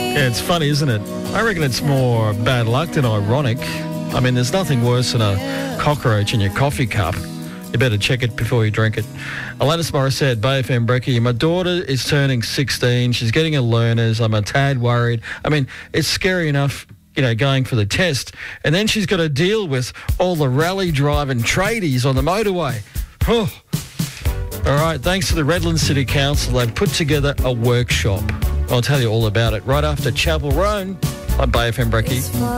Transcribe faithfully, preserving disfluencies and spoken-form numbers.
Yeah, it's funny, isn't it? I reckon it's more bad luck than ironic. I mean, there's nothing worse than a cockroach in your coffee cup. You better check it before you drink it. Alanis Morissette, Bay F M Brekkie. My daughter is turning sixteen. She's getting her learners. I'm a tad worried. I mean, it's scary enough, you know, going for the test. And then she's got to deal with all the rally driving tradies on the motorway. Oh. All right, thanks to the Redlands City Council, they've put together a workshop. I'll tell you all about it right after Chapel Roan on Bay F M Brekkie.